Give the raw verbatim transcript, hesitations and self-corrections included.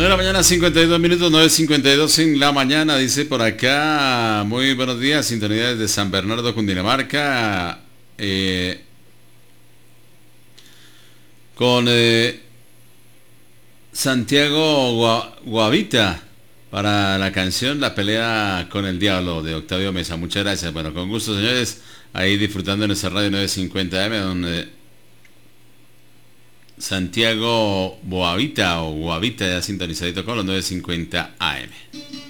nueve de la mañana, cincuenta y dos minutos, nueve cincuenta y dos en la mañana, dice por acá. Muy buenos días, sintonía desde San Bernardo, Cundinamarca. Eh, con eh, Santiago Gua- Guavita para la canción La pelea con el diablo de Octavio Mesa. Muchas gracias. Bueno, con gusto, señores. Ahí disfrutando en nuestra radio nueve cincuenta M, donde Santiago Boavita o Guavita ya sintonizadito con los nueve cincuenta A M.